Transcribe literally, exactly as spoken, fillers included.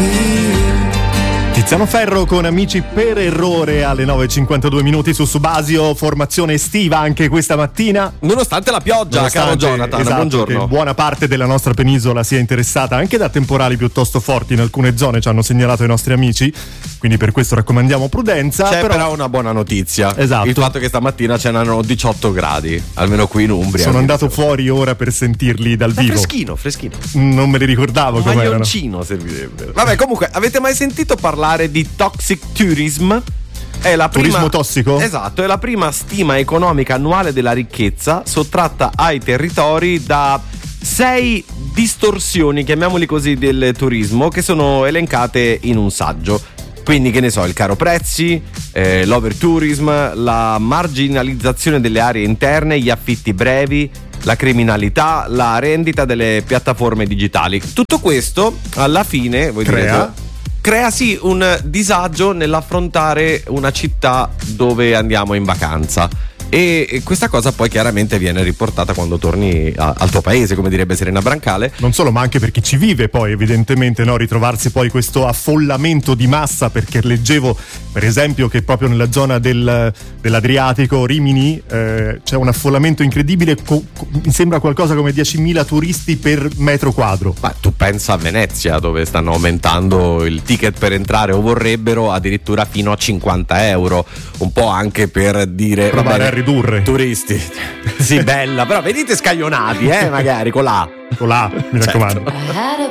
Tiziano Ferro con Amici per errore alle nove e cinquantadue minuti su Subasio, formazione estiva anche questa mattina. Nonostante la pioggia, Nonostante, caro Jonathan, esatto, buongiorno. Che buona parte della nostra penisola sia interessata anche da temporali piuttosto forti in alcune zone, ci hanno segnalato i nostri amici, quindi per questo raccomandiamo prudenza. C'è però, però una buona notizia, esatto, il fatto che stamattina c'erano diciotto gradi, almeno qui in Umbria. Sono andato fuori ora per sentirli dal Ma vivo. freschino, freschino. Non me li ricordavo Un com'erano. maglioncino servirebbe. Vabbè, comunque, avete mai sentito parlare di toxic tourism? È la prima, turismo tossico? Esatto, è la prima stima economica annuale della ricchezza sottratta ai territori da sei distorsioni, chiamiamoli così, del turismo che sono elencate in un saggio. Quindi, che ne so, il caro prezzi, eh, l'overtourism, la marginalizzazione delle aree interne, gli affitti brevi, la criminalità, la rendita delle piattaforme digitali. Tutto questo, alla fine, voi Crea? direte, crea sì un disagio nell'affrontare una città dove andiamo in vacanza. E questa cosa poi chiaramente viene riportata quando torni a, al tuo paese, come direbbe Serena Brancale. Non solo, ma anche per chi ci vive poi, evidentemente, no? Ritrovarsi poi questo affollamento di massa, perché leggevo per esempio che proprio nella zona del, dell'Adriatico, Rimini, eh, c'è un affollamento incredibile, co- co- mi sembra qualcosa come diecimila turisti per metro quadro. Ma tu pensa a Venezia, dove stanno aumentando il ticket per entrare, o vorrebbero addirittura fino a cinquanta euro, un po' anche per dire provare a ridurre turisti. Sì, bella, però venite scaglionati, eh, magari con la con la, mi certo. raccomando.